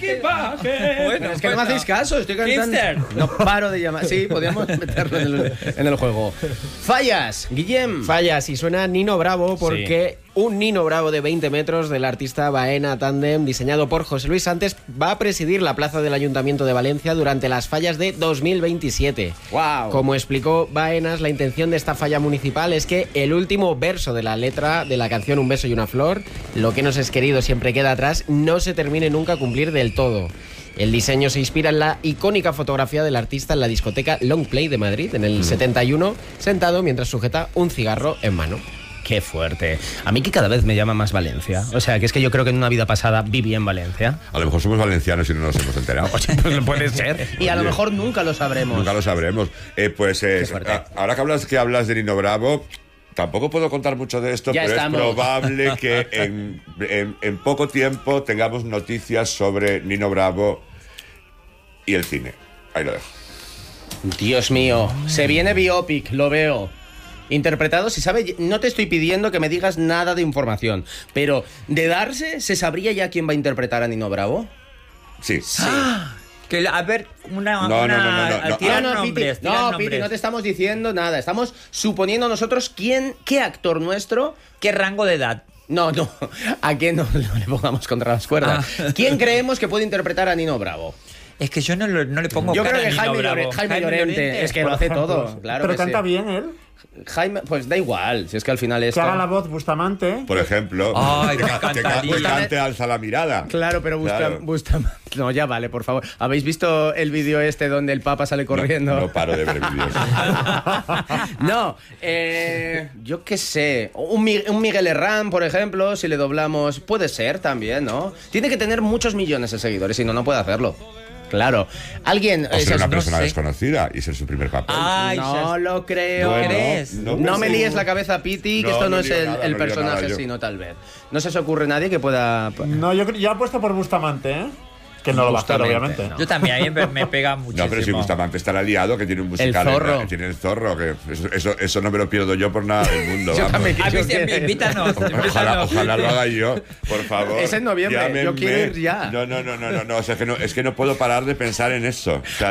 equipaje. Bueno, es que no me hacéis caso, estoy cantando. Hipster. No paro de llamar. Sí, podríamos meterlo en el juego. Fallas, Guillem. Fallas, y suena Nino Bravo porque un Nino Bravo de 20 metros del artista Baena Tandem, diseñado por José Luis Santes, va a presidir la plaza del Ayuntamiento de Valencia durante las fallas de 2027. Wow. Como explicó Baenas, la intención de esta falla municipal es que el último verso de la letra de la canción Un beso y una flor, lo que nos es querido siempre queda atrás, no se termine nunca a cumplir del todo. El diseño se inspira en la icónica fotografía del artista en la discoteca Long Play de Madrid, en el 71, sentado mientras sujeta un cigarro en mano. Qué fuerte. A mí que cada vez me llama más Valencia. O sea, que es que yo creo que en una vida pasada viví en Valencia. A lo mejor somos valencianos y no nos hemos enterado. Oye, pues puede ser. Y a lo Oye, mejor nunca lo sabremos. Nunca lo sabremos. Ahora que hablas de Nino Bravo, tampoco puedo contar mucho de esto, Ya pero estamos. es probable que en poco tiempo tengamos noticias sobre Nino Bravo y el cine. Ahí lo dejo. Dios mío, se viene biopic, lo veo. Interpretado, se sabe, no te estoy pidiendo que me digas nada de información, pero de darse, ¿se sabría ya quién va a interpretar a Nino Bravo? Sí. Que, a ver, No. tiran No, nombres, Piti, tiran no, nombres. Piti, no te estamos diciendo nada. Estamos suponiendo nosotros qué actor nuestro... ¿Qué rango de edad? No, a quién no le pongamos contra las cuerdas. ¿Quién creemos que puede interpretar a Nino Bravo? Es que yo no le pongo Yo cara creo que a Nino Bravo. Jaime Llorente, es que lo hace todo. Claro Pero que canta sí. bien él. Jaime, pues da igual, si es que al final es... Que haga la voz Bustamante. Por ejemplo, Ay, me que encantaría. cante Alza la mirada. Claro, pero Claro. Bustamante... No, ya vale, por favor. ¿Habéis visto el vídeo este donde el Papa sale corriendo? No paro de ver vídeos. No, yo qué sé. Un Miguel Herrán, por ejemplo, si le doblamos, puede ser también, ¿no? Tiene que tener muchos millones de seguidores, si no, no puede hacerlo. Claro. Alguien... O ser una no persona sé. desconocida y ser su primer papel. Ay, no lo creo. Bueno, ¿crees? No me líes la cabeza, Piti, que No, esto no no es digo el nada, no digo personaje, nada yo. sino tal vez. No se os ocurre nadie que pueda... No, yo apuesto por Bustamante, ¿eh? Que no lo va a hacer, Justamente, obviamente. no. Yo también, a mí me pega muchísimo. No, pero si Bustamante estará liado, que tiene un musical. Zorro. Tiene el Zorro, que eso no me lo pierdo yo por nada del mundo. Yo vamos. también A mí Yo sí, quiero- invítanos. Ojalá lo haga yo, por favor. Es en noviembre, yo Llámenme. quiero ir ya. No, o sea, es que no puedo parar de pensar en eso. O sea,